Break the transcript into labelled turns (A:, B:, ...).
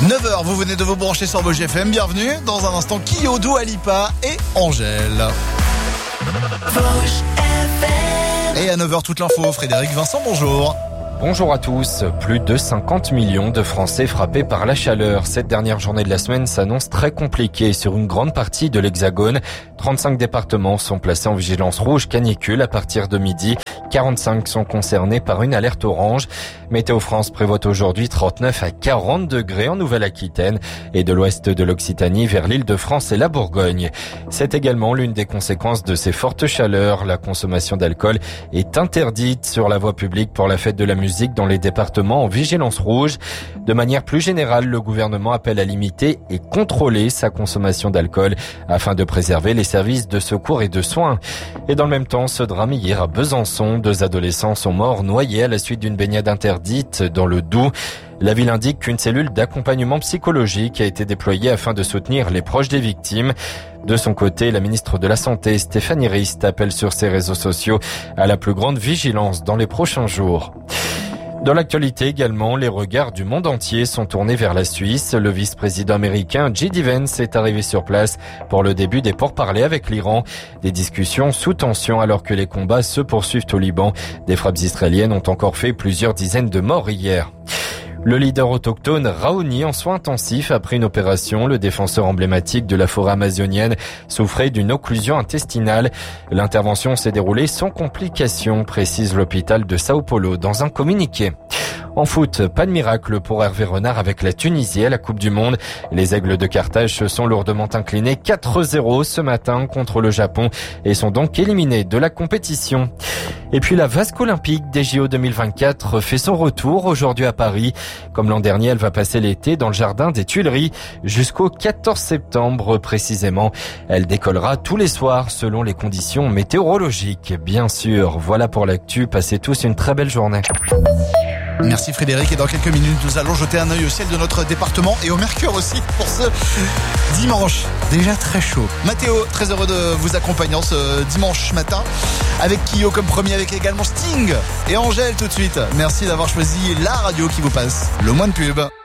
A: 9h, vous venez de vous brancher sur Vosges FM. Bienvenue dans un instant. Kyo, Dua Lipa et Angèle. Et à 9h, toute l'info. Frédéric Vincent, bonjour.
B: Bonjour à tous. Plus de 50 millions de Français frappés par la chaleur. Cette dernière journée de la semaine s'annonce très compliquée sur une grande partie de l'Hexagone. 35 départements sont placés en vigilance rouge canicule à partir de midi. 45 sont concernés par une alerte orange. Météo France prévoit aujourd'hui 39 à 40 degrés en Nouvelle-Aquitaine et de l'ouest de l'Occitanie vers l'Île-de-France et la Bourgogne. C'est également l'une des conséquences de ces fortes chaleurs. La consommation d'alcool est interdite sur la voie publique pour la fête de la musique dans les départements en vigilance rouge. De manière plus générale, le gouvernement appelle à limiter et contrôler sa consommation d'alcool afin de préserver les services de secours et de soins. Et dans le même temps, ce drame hier à Besançon, 2 adolescents sont morts noyés à la suite d'une baignade interdite dans le Doubs. La ville indique qu'une cellule d'accompagnement psychologique a été déployée afin de soutenir les proches des victimes. De son côté, la ministre de la Santé, Stéphanie Rist, appelle sur ses réseaux sociaux à la plus grande vigilance dans les prochains jours. Dans l'actualité également, les regards du monde entier sont tournés vers la Suisse. Le vice-président américain J.D. Vance est arrivé sur place pour le début des pourparlers avec l'Iran. Des discussions sous tension alors que les combats se poursuivent au Liban. Des frappes israéliennes ont encore fait plusieurs dizaines de morts hier. Le leader autochtone Raoni en soins intensifs après une opération. Le défenseur emblématique de la forêt amazonienne souffrait d'une occlusion intestinale. L'intervention s'est déroulée sans complications, précise l'hôpital de Sao Paulo dans un communiqué. En foot, pas de miracle pour Hervé Renard avec la Tunisie à la Coupe du Monde. Les Aigles de Carthage se sont lourdement inclinés 4-0 ce matin contre le Japon et sont donc éliminés de la compétition. Et puis la Vasque olympique des JO 2024 fait son retour aujourd'hui à Paris. Comme l'an dernier, elle va passer l'été dans le jardin des Tuileries jusqu'au 14 septembre précisément. Elle décollera tous les soirs selon les conditions météorologiques. Bien sûr, voilà pour l'actu. Passez tous une très belle journée.
A: Merci Frédéric, et dans quelques minutes nous allons jeter un œil au ciel de notre département et au mercure aussi pour ce dimanche déjà très chaud. Mathéo, très heureux de vous accompagner ce dimanche matin avec Kyo comme premier, avec également Sting et Angèle tout de suite. Merci d'avoir choisi la radio qui vous passe le moins de pub.